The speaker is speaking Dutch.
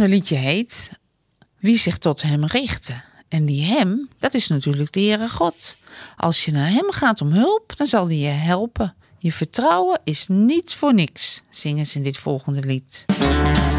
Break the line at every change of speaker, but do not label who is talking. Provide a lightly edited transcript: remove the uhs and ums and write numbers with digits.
volgende liedje heet Wie zich tot hem richten. En die hem, dat is natuurlijk de Heere God. Als je naar hem gaat om hulp, dan zal hij je helpen. Je vertrouwen is niet voor niks, zingen ze in dit volgende lied.